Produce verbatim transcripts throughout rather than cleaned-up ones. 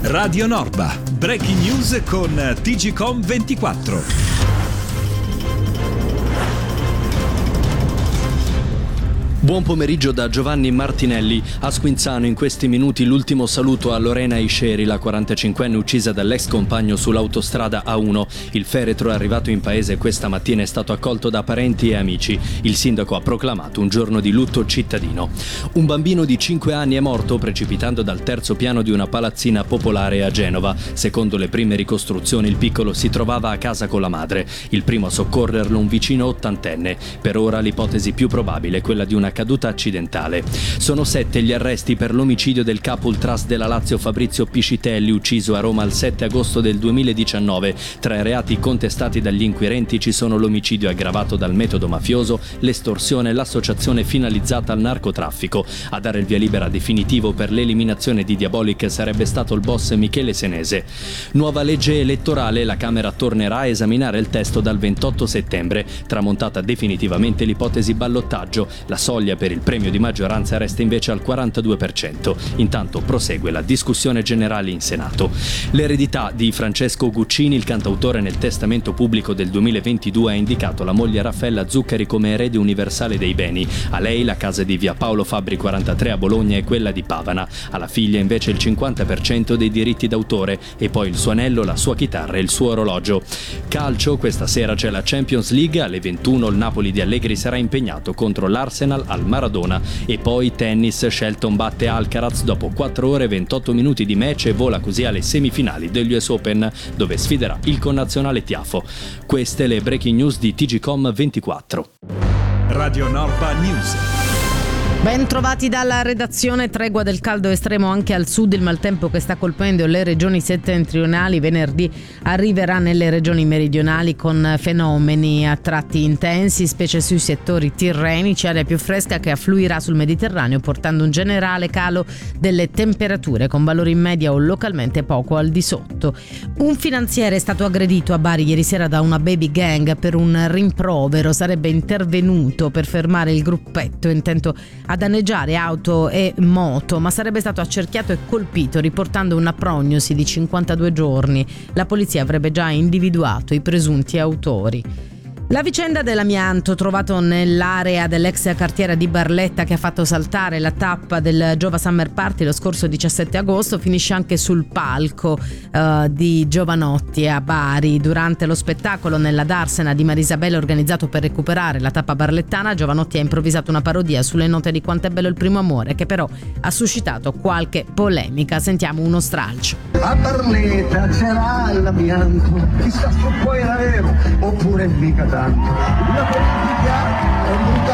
Radio Norba, breaking news con T G Com ventiquattro. Buon pomeriggio da Giovanni Martinelli. A Squinzano in questi minuti l'ultimo saluto a Lorena Isceri, la quarantacinquenne uccisa dall'ex compagno sull'autostrada A uno. Il feretro arrivato in paese questa mattina è stato accolto da parenti e amici. Il sindaco ha proclamato un giorno di lutto cittadino. Un bambino di cinque anni è morto precipitando dal terzo piano di una palazzina popolare a Genova. Secondo le prime ricostruzioni il piccolo si trovava a casa con la madre. Il primo a soccorrerlo un vicino ottantenne. Per ora l'ipotesi più probabile è quella di una caduta accidentale. Sono sette gli arresti per l'omicidio del capo ultras della Lazio Fabrizio Piscitelli, ucciso a Roma il sette agosto del duemiladiciannove. Tra i reati contestati dagli inquirenti ci sono l'omicidio aggravato dal metodo mafioso, l'estorsione e l'associazione finalizzata al narcotraffico. A dare il via libera definitivo per l'eliminazione di Diabolic sarebbe stato il boss Michele Senese. Nuova legge elettorale, la Camera tornerà a esaminare il testo dal ventotto settembre. Tramontata definitivamente l'ipotesi ballottaggio, la soglia per il premio di maggioranza resta invece al quarantadue per cento. Intanto prosegue la discussione generale in Senato. L'eredità di Francesco Guccini, il cantautore nel testamento pubblico del duemilaventidue ha indicato la moglie Raffaella Zuccari come erede universale dei beni. A lei la casa di via Paolo Fabbri quarantatré a Bologna e quella di Pavana. Alla figlia invece il cinquanta per cento dei diritti d'autore e poi il suo anello, la sua chitarra e il suo orologio. Calcio, questa sera c'è la Champions League, alle ventuno il Napoli di Allegri sarà impegnato contro l'Arsenal al Maradona. E poi tennis, Shelton batte Alcaraz dopo quattro ore e ventotto minuti di match e vola così alle semifinali degli U S Open, dove sfiderà il connazionale Tiafo. Queste le breaking news di T G Com ventiquattro. Radio Norba News. Ben trovati dalla redazione. Tregua del caldo estremo anche al sud. Il maltempo che sta colpendo le regioni settentrionali venerdì arriverà nelle regioni meridionali con fenomeni a tratti intensi, specie sui settori tirrenici, aria più fresca che affluirà sul Mediterraneo portando un generale calo delle temperature con valori in media o localmente poco al di sotto. Un finanziere è stato aggredito a Bari ieri sera da una baby gang per un rimprovero. Sarebbe intervenuto per fermare il gruppetto intento a danneggiare auto e moto, ma sarebbe stato accerchiato e colpito, riportando una prognosi di cinquantadue giorni. La polizia avrebbe già individuato i presunti autori. La vicenda dell'amianto trovato nell'area dell'ex cartiera di Barletta, che ha fatto saltare la tappa del Giova Summer Party lo scorso diciassette agosto, finisce anche sul palco uh, di Giovanotti a Bari. Durante lo spettacolo nella Darsena di Marisabella organizzato per recuperare la tappa barlettana, Giovanotti ha improvvisato una parodia sulle note di Quanto è bello il primo amore, che però ha suscitato qualche polemica. Sentiamo uno stralcio. A Barletta c'era l'amianto, chissà se poi era vero oppure mica tanto. La politica è brutta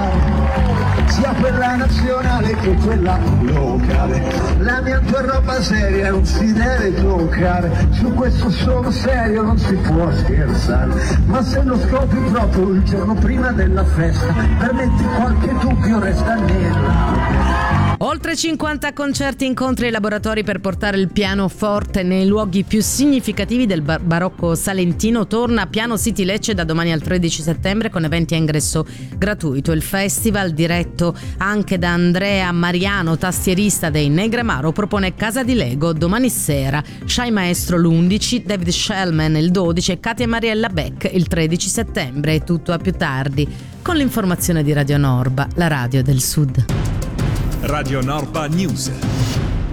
fare, sia quella nazionale che quella locale. L'amianto è roba seria, non si deve toccare, su questo sono serio, non si può scherzare. Ma se lo scopri proprio il giorno prima della festa, permetti qualche dubbio resta nella. Oltre cinquanta concerti, incontri e laboratori per portare il pianoforte nei luoghi più significativi del bar- barocco salentino. Torna Piano City Lecce da domani al tredici settembre con eventi a ingresso gratuito. Il festival, diretto anche da Andrea Mariano, tastierista dei Negramaro, propone Casa di Lego domani sera, Shy Maestro l'undici, David Shellman il dodici e Katia Mariella Beck il tredici settembre. E tutto a più tardi con l'informazione di Radio Norba, la radio del Sud. Radio Norba News.